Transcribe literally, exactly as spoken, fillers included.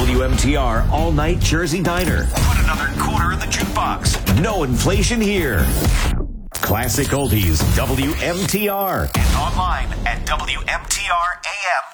W M T R all-night Jersey Diner. Put another quarter in the jukebox. No inflation here. Classic Oldies, W M T R. And online at W M T R A M